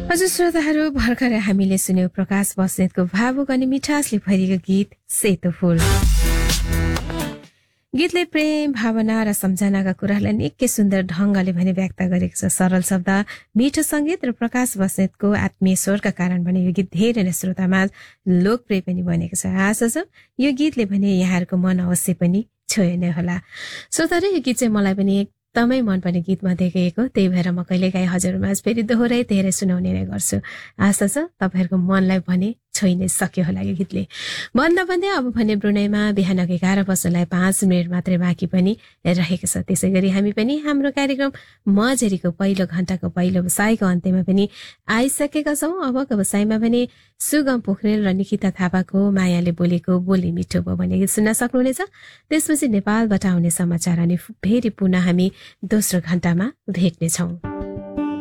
हजुर श्रोताहरू, भर्खरै हामीले सुन्यौं प्रकाश बस्नेतको भावुक अनि मिठासले भरिएको गीत सेतो फूल। गीतले प्रेम, भावना र सम्झनाका कुराहरूलाई निकै सुन्दर ढंगले भने व्यक्त गरेको छ। सरल शब्द, मिठो संगीत र प्रकाश बस्नेतको आत्मीय स्वरका कारण भने यो गीत धेरै नै श्रोतामा लोकप्रिय पनि बनेको छ। आशा छ यो गीतले भने यहाँहरूको मन अवश्य पनि छोयो नै होला। श्रोताहरू, यो गीत चाहिँ मलाई पनि एकदमै मनपर्ने गीत मध्येको एक हो। त्यही भएर म कहिलेकाहीँ हजुरमाझ फेरि दोहोरै धेरै सुनाउने नै गर्छु। आशा छ तपाईहरूको मनलाई भने छोइ नै सक्यो होला यो गीतले। भन्दा भन्दै अब भने ब्रुनाईमा बिहानको 11 बज्नलाई 5 मिनट मात्रै बाँकी पनि रहेको छ। त्यसै गरी हामी पनि हाम्रो कार्यक्रम मझेरीको पहिलो घण्टाको पहिलो बसाइको अन्त्यमा पनि आइसकेका छौं। अबको बसाइमा भने सुगम पोखरेल र निकिता थापाको मायाले बोलेको बोली मिठो भयो भन्ने गीत सुन्न सक्नुहुनेछ। त्यसपछि नेपालबाट आउने समाचार अनि फेरि पुनः हामी दोस्रो घण्टामा भेट्नेछौं।